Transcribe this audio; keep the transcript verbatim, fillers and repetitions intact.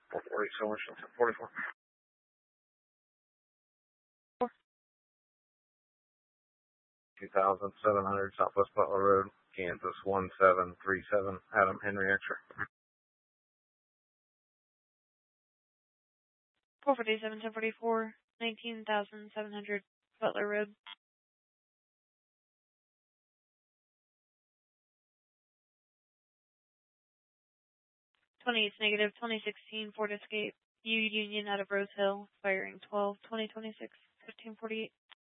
four forty, so much, forty-four. two thousand seven hundred Southwest Butler Road, Kansas one seven three seven, Adam Henry Extra. four forty-seven, ten forty-four, nineteen thousand seven hundred Butler Road. twenty-eight negative, twenty sixteen Ford Escape, U Union out of Rose Hill, firing twelve twenty twenty-six, fifteen forty-eight.